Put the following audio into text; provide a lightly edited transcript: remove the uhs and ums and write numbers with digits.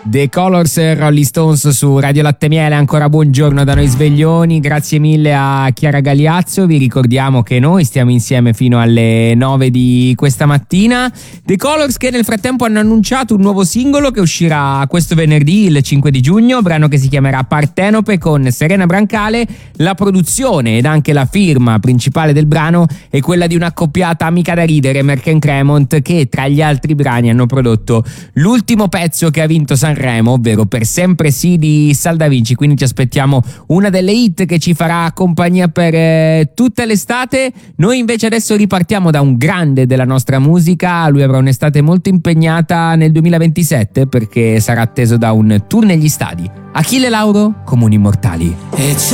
The Colors, Rolling Stones su Radio Latte Miele. Ancora buongiorno da noi sveglioni, grazie mille a Chiara Gagliazzo. Vi ricordiamo che noi stiamo insieme fino alle 9 di questa mattina. The Colors che nel frattempo hanno annunciato un nuovo singolo che uscirà questo venerdì, il 5 di giugno, brano che si chiamerà Partenope con Serena Brancale. La produzione ed anche la firma principale del brano è quella di un'accoppiata amica da ridere, Merck & Cremont, che tra gli altri brani hanno prodotto l'ultimo pezzo che ha vinto Sanremo, ovvero Per sempre sì di Sal Da Vinci. Quindi ci aspettiamo una delle hit che ci farà compagnia per tutta l'estate. Noi invece adesso ripartiamo da un grande della nostra musica. Lui avrà un'estate molto impegnata nel 2027 perché sarà atteso da un tour negli stadi. Achille Lauro, Comuni Immortali. E